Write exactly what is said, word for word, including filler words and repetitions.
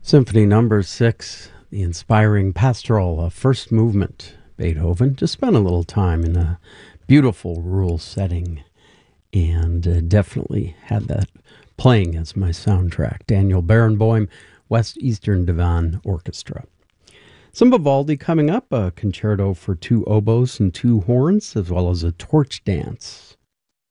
Symphony Number Six, the inspiring pastoral uh, first movement, Beethoven. Just spent a little time in a beautiful rural setting and uh, definitely had that playing as my soundtrack. Daniel Barenboim, West Eastern Divan Orchestra. Some Vivaldi coming up, a concerto for two oboes and two horns, as well as a torch dance.